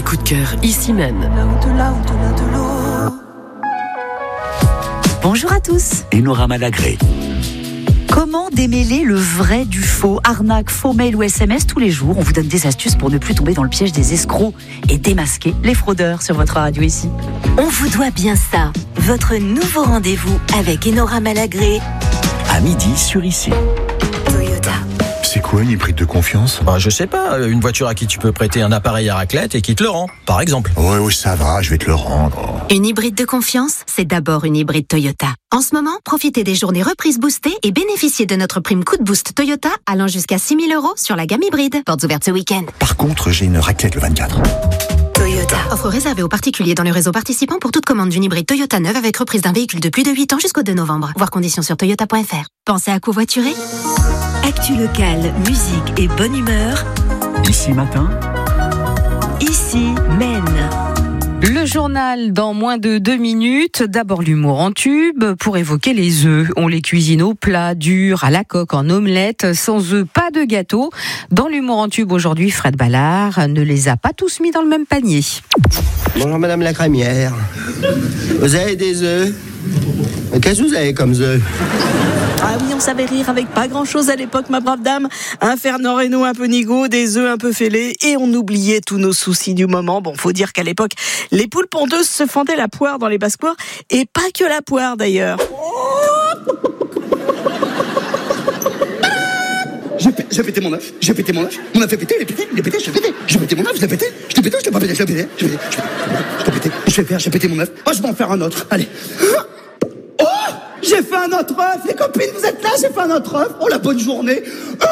coup de cœur, ici même. Bonjour à tous. Enora Malagré. Comment démêler le vrai du faux? Arnaque, faux mail ou SMS, tous les jours, on vous donne des astuces pour ne plus tomber dans le piège des escrocs et démasquer les fraudeurs sur votre radio ici. On vous doit bien ça. Votre nouveau rendez-vous avec Enora Malagré. À midi sur Ici. Toyota. C'est quoi une hybride de confiance ? Je sais pas, une voiture à qui tu peux prêter un appareil à raclette et qui te le rend, par exemple. Ouais, ça va, je vais te le rendre. Une hybride de confiance, c'est d'abord une hybride Toyota. En ce moment, profitez des journées reprises boostées et bénéficiez de notre prime coup de boost Toyota allant jusqu'à 6 000 € sur la gamme hybride. Portes ouvertes ce week-end. Par contre, j'ai une raclette le 24. Toyota. Offre réservée aux particuliers dans le réseau participant pour toute commande d'une hybride Toyota neuve avec reprise d'un véhicule de plus de 8 ans jusqu'au 2 novembre. Voir conditions sur toyota.fr. Pensez à covoiturer. Actu locale, musique et bonne humeur. Ici matin. Ici Maine. Le journal dans moins de 2 minutes. D'abord l'humour en tube pour évoquer les œufs. On les cuisine au plat, dur, à la coque, en omelette. Sans œufs, pas de gâteau. Dans l'humour en tube aujourd'hui, Fred Ballard ne les a pas tous mis dans le même panier. Bonjour Madame la crémière. Vous avez des œufs? Qu'est-ce que vous avez comme œufs? Ah oui, on savait rire avec pas grand-chose à l'époque, ma brave dame. Un Fernand Reynaud un peu nigaud, des œufs un peu fêlés, et on oubliait tous nos soucis du moment. Bon, faut dire qu'à l'époque, les poules pondeuses se fendaient la poire dans les basses-cours, et pas que la poire d'ailleurs. J'ai pété mon œuf, mon œuf est pété, il est pété, j'ai pété mon œuf, je l'ai pété, je l'ai pas pété, j'ai pété mon œuf, je vais en faire un autre, allez. Oh, j'ai fait un autre œuf, les copines, vous êtes là, j'ai fait un autre œuf, la bonne journée.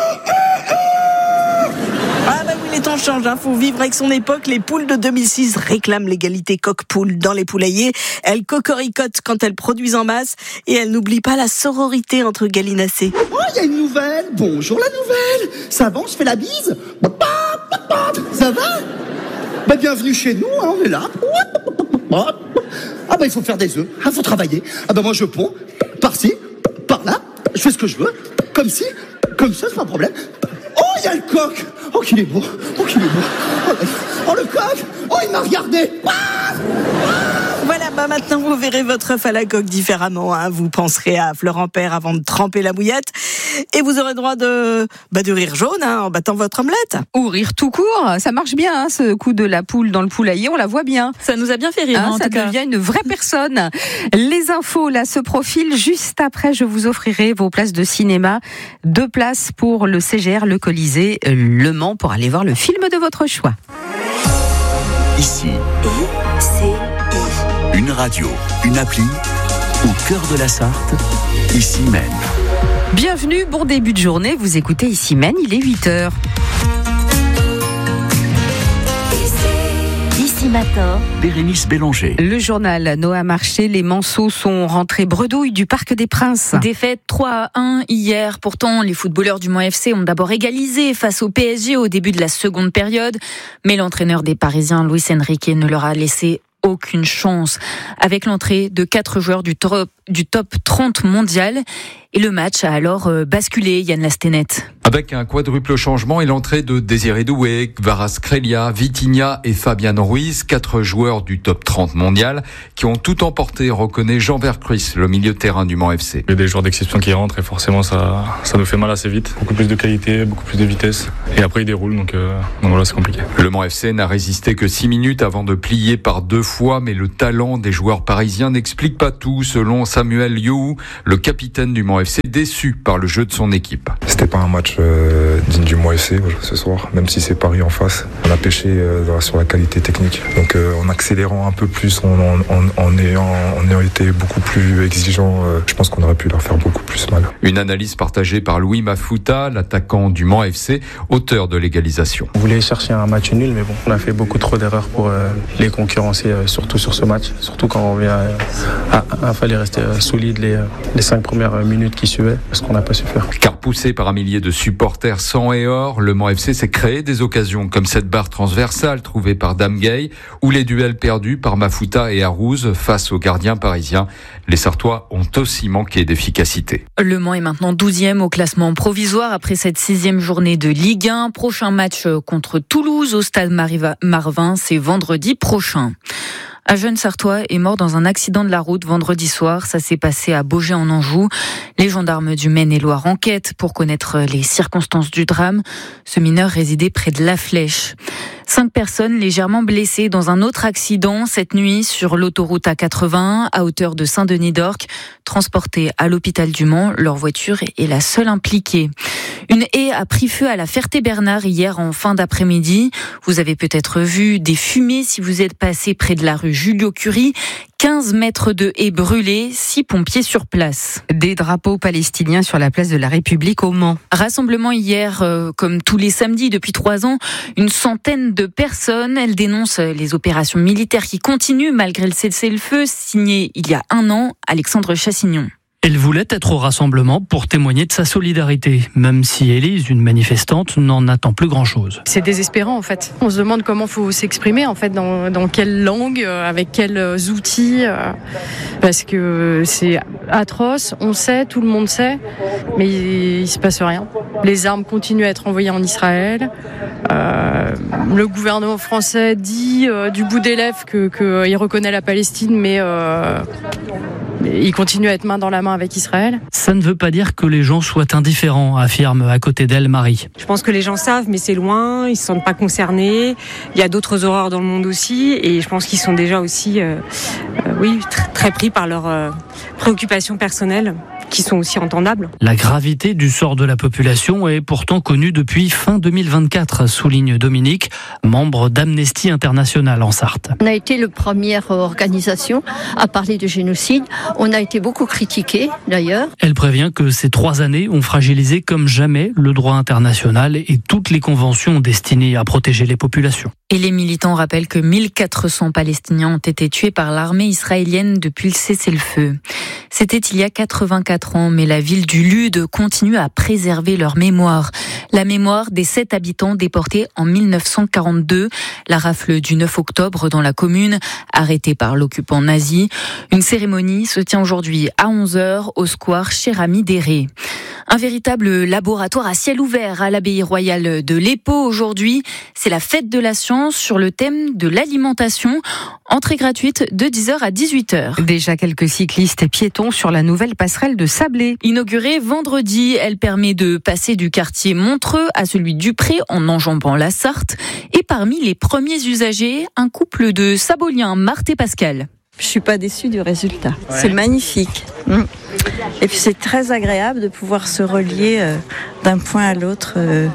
Ah bah oui, les temps changent, faut vivre avec son époque. Les poules de 2006 réclament l'égalité coq-poule dans les poulaillers. Elles cocoricotent quand elles produisent en masse et elles n'oublient pas la sororité entre gallinacés. Oh, il y a une nouvelle, bonjour la nouvelle. Ça va, on se fait la bise. Ça va? Bah bienvenue chez nous, on est là. Ah bah il faut faire des œufs, faut travailler. Ah bah moi je ponds, par-ci, par-là, je fais ce que je veux, comme ci, comme ça, c'est pas un problème. Oh, il y a le coq. Oh, qu'il est beau. Oh, le coq. Oh, il m'a regardé. Voilà, maintenant vous verrez votre œuf à la coque différemment. Vous penserez à Florent Père avant de tremper la bouillette. Et vous aurez droit de rire jaune en battant votre omelette. Ou rire tout court, ça marche bien, ce coup de la poule dans le poulailler, on la voit bien. Ça nous a bien fait rire, en ça tout cas. devient une vraie personne. Les infos, là, se profilent. Juste après, je vous offrirai vos places de cinéma. 2 places pour le CGR, le Colisée, Le Mans, pour aller voir le film de votre choix. Ici. ICI. Une radio, une appli, au cœur de la Sarthe, Ici Maine. Bienvenue, bon début de journée, vous écoutez Ici Maine, il est 8h. Ici matin. Bérénice Bélanger. Le journal Noah Marché, les Manceaux sont rentrés bredouilles du Parc des Princes. Défaite 3-1 hier. Pourtant, les footballeurs du Mans FC ont d'abord égalisé face au PSG au début de la seconde période. Mais l'entraîneur des Parisiens, Luis Enrique, ne leur a laissé aucune chance. Avec l'entrée de 4 joueurs du top 30 mondial. Et le match a alors basculé, Yann Lastenet. Avec un quadruple changement et l'entrée de Désiré Doué, Kvaratskhelia, Vitinha et Fabian Ruiz, 4 joueurs du top 30 mondial qui ont tout emporté, reconnaît Jean Vercruis, le milieu de terrain du Mans FC. Il y a des joueurs d'exception qui rentrent et forcément ça nous fait mal assez vite. Beaucoup plus de qualité, beaucoup plus de vitesse. Et après ils déroulent, donc voilà, c'est compliqué. Le Mans FC n'a résisté que 6 minutes avant de plier par 2 fois, mais le talent des joueurs parisiens n'explique pas tout, selon Samuel You, le capitaine du Mans FC, déçu par le jeu de son équipe. C'était pas un match digne du Mans FC ce soir, même si c'est Paris en face. On a pêché sur la qualité technique. Donc en accélérant un peu plus, en ayant été beaucoup plus exigeant, je pense qu'on aurait pu leur faire beaucoup plus mal. Une analyse partagée par Louis Mafuta, l'attaquant du Mans FC, auteur de l'égalisation. On voulait chercher un match nul, mais bon, on a fait beaucoup trop d'erreurs pour les concurrencer, surtout sur ce match. Surtout quand on vient il fallait rester solide les 5 premières minutes minutes qui suivaient, ce qu'on n'a pas su faire. Car poussé par un millier de supporters sang et or, Le Mans FC s'est créé des occasions comme cette barre transversale trouvée par Dame Gay ou les duels perdus par Mafuta et Arouz face aux gardiens parisiens. Les Sartois ont aussi manqué d'efficacité. Le Mans est maintenant 12e au classement provisoire après cette 6e journée de Ligue 1. Prochain match contre Toulouse au stade Marvin, c'est vendredi prochain. Un jeune Sartois est mort dans un accident de la route vendredi soir. Ça s'est passé à Baugé en Anjou. Les gendarmes du Maine-et-Loire enquêtent pour connaître les circonstances du drame. Ce mineur résidait près de La Flèche. 5 personnes légèrement blessées dans un autre accident cette nuit sur l'autoroute A81 à hauteur de Saint-Denis-d'Orc. Transportées à l'hôpital du Mans, leur voiture est la seule impliquée. Une haie a pris feu à la Ferté-Bernard hier en fin d'après-midi. Vous avez peut-être vu des fumées si vous êtes passé près de la rue Julio-Curie. 15 mètres de haies brûlées, 6 pompiers sur place. Des drapeaux palestiniens sur la place de la République au Mans. Rassemblement hier, comme tous les samedis depuis 3 ans, une centaine de personnes. Elles dénoncent les opérations militaires qui continuent malgré le cessez-le-feu signé il y a 1 an, Alexandre Chassignon. Elle voulait être au rassemblement pour témoigner de sa solidarité, même si Élise, une manifestante, n'en attend plus grand-chose. C'est désespérant en fait. On se demande comment il faut s'exprimer en fait, dans quelle langue, avec quels outils, parce que c'est atroce, on sait, tout le monde sait, mais il se passe rien. Les armes continuent à être envoyées en Israël. Le gouvernement français dit du bout des lèvres qu'il reconnaît la Palestine, mais il continue à être main dans la main avec Israël. Ça ne veut pas dire que les gens soient indifférents, affirme à côté d'elle Marie. Je pense que les gens savent, mais c'est loin, ils ne se sentent pas concernés. Il y a d'autres horreurs dans le monde aussi, et je pense qu'ils sont déjà aussi très pris par leurs préoccupations personnelles, qui sont aussi entendables. La gravité du sort de la population est pourtant connue depuis fin 2024, souligne Dominique, membre d'Amnesty International en Sarthe. On a été la première organisation à parler de génocide. On a été beaucoup critiqués d'ailleurs. Elle prévient que ces 3 années ont fragilisé comme jamais le droit international et toutes les conventions destinées à protéger les populations. Et les militants rappellent que 1400 Palestiniens ont été tués par l'armée israélienne depuis le cessez-le-feu. C'était il y a 84 ans, mais la ville du Lude continue à préserver leur mémoire. La mémoire des 7 habitants déportés en 1942, la rafle du 9 octobre dans la commune, arrêtés par l'occupant nazi. Une cérémonie se tient aujourd'hui à 11h au square Chérami Déré. Un véritable laboratoire à ciel ouvert à l'abbaye royale de l'Épau aujourd'hui. C'est la fête de la science sur le thème de l'alimentation. Entrée gratuite de 10h à 18h. Déjà quelques cyclistes et piétons sur la nouvelle passerelle de Sablé. Inaugurée vendredi, elle permet de passer du quartier Montreux à celui du Pré en enjambant la Sarthe. Et parmi les premiers usagers, un couple de Saboliens, Marthe et Pascal. Je suis pas déçue du résultat. Ouais. C'est magnifique. Et puis c'est très agréable de pouvoir se relier d'un point à l'autre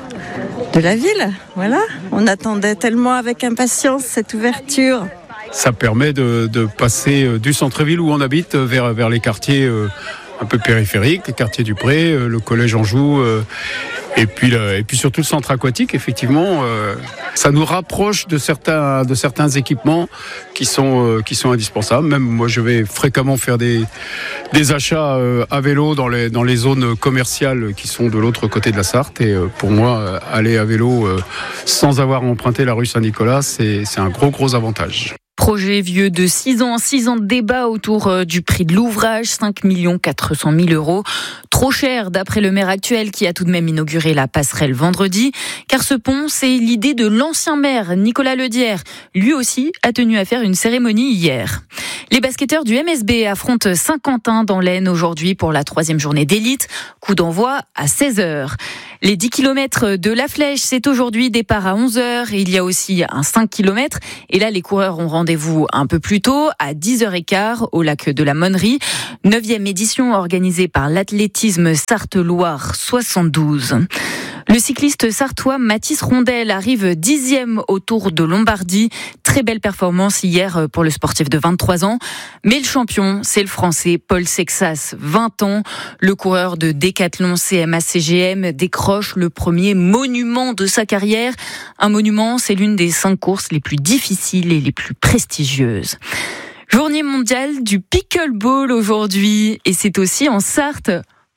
de la ville. Voilà. On attendait tellement avec impatience cette ouverture. Ça permet de passer du centre-ville où on habite vers les quartiers un peu périphériques, les quartiers du Pré, le collège Anjou, et puis surtout le centre aquatique. Effectivement, ça nous rapproche de certains équipements qui sont indispensables. Même moi, je vais fréquemment faire des achats à vélo dans les zones commerciales qui sont de l'autre côté de la Sarthe. Et pour moi, aller à vélo sans avoir emprunté la rue Saint-Nicolas, c'est un gros avantage. Projet vieux de 6 ans de débat autour du prix de l'ouvrage, 5 400 000 €. Trop cher d'après le maire actuel qui a tout de même inauguré la passerelle vendredi, car ce pont, c'est l'idée de l'ancien maire Nicolas Ledière. Lui aussi a tenu à faire une cérémonie hier. Les basketteurs du MSB affrontent Saint-Quentin dans l'Aisne aujourd'hui pour la 3e journée d'élite. Coup d'envoi à 16h. Les 10 km de La Flèche, c'est aujourd'hui, départ à 11h. Il y a aussi un 5 km. Et là, les coureurs ont rendez-vous un peu plus tôt, à 10h15, au lac de la Monnerie. 9e édition organisée par l'athlétisme Sarthe-Loire 72. Le cycliste sartois Mathis Rondel arrive 10e au Tour de Lombardie. Très belle performance hier pour le sportif de 23 ans. Mais le champion, c'est le français Paul Sexas, 20 ans. Le coureur de Décathlon CMA-CGM décroche le premier monument de sa carrière. Un monument, c'est l'une des 5 courses les plus difficiles et les plus prestigieuses. Journée mondiale du pickleball aujourd'hui. Et c'est aussi en Sarthe.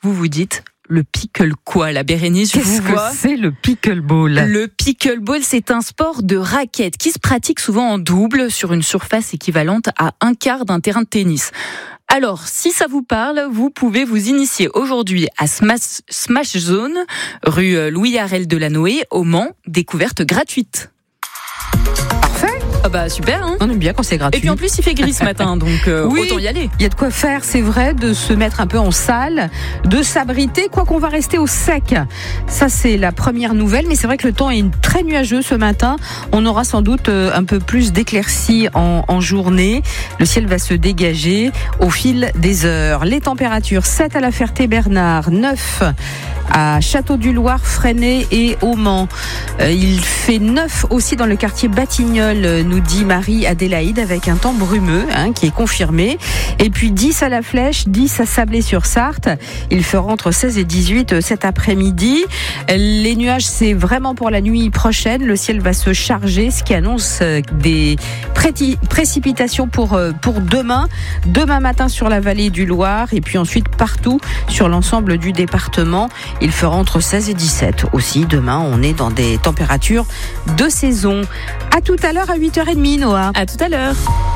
vous vous dites, le pickle quoi, la Bérénice? Qu'est-ce que c'est le pickleball? Le pickleball, c'est un sport de raquette qui se pratique souvent en double sur une surface équivalente à un quart d'un terrain de tennis. Alors, si ça vous parle, vous pouvez vous initier aujourd'hui à Smash Zone, rue Louis Harel de la Noé, au Mans, découverte gratuite. Parfait. Ah bah super, hein. On aime bien quand c'est gratuit. Et puis en plus il fait gris ce matin, donc oui, autant y aller. Il y a de quoi faire, c'est vrai, de se mettre un peu en salle, de s'abriter, quoi qu'on va rester au sec. Ça c'est la première nouvelle, mais c'est vrai que le temps est très nuageux ce matin. On aura sans doute un peu plus d'éclaircies en journée. Le ciel va se dégager au fil des heures. Les températures, 7 à la Ferté-Bernard, 9 à Château-du-Loir, Fresnay et au Mans. Il fait 9 aussi dans le quartier Batignolles, nous dit Marie-Adélaïde, avec un temps brumeux qui est confirmé. Et puis 10 à La Flèche, 10 à Sablé-sur-Sarthe. Il fera entre 16 et 18 cet après-midi. Les nuages, c'est vraiment pour la nuit prochaine. Le ciel va se charger, ce qui annonce des précipitations pour demain. Demain matin sur la vallée du Loir et puis ensuite partout sur l'ensemble du département. Il fera entre 16 et 17 aussi. Demain, on est dans des températures de saison. À tout à l'heure à 8h30, Noah. À tout à l'heure.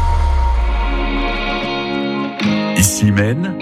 Ici Maine.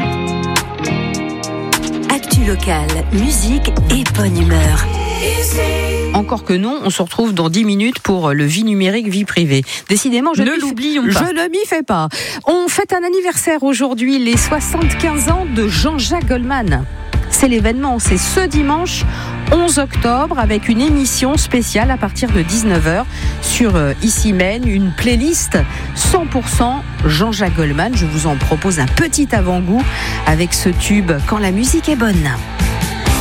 Actu locale, musique et bonne humeur. Encore que non, on se retrouve dans 10 minutes pour le vie numérique, vie privée. Décidément, je ne m'y fais pas. On fête un anniversaire aujourd'hui, les 75 ans de Jean-Jacques Goldman. C'est l'événement, c'est ce dimanche 11 octobre avec une émission spéciale à partir de 19h sur Ici Maine, une playlist 100% Jean-Jacques Goldman. Je vous en propose un petit avant-goût avec ce tube Quand la musique est bonne.